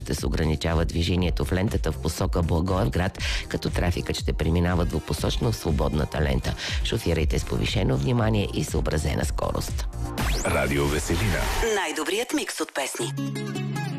Ще се ограничава движението в лентата в посока Благоевград, като трафикът ще преминава двупосочно в свободната лента. Шофирайте с повишено внимание и съобразена скорост. Радио Веселина. Най-добрият микс от песни.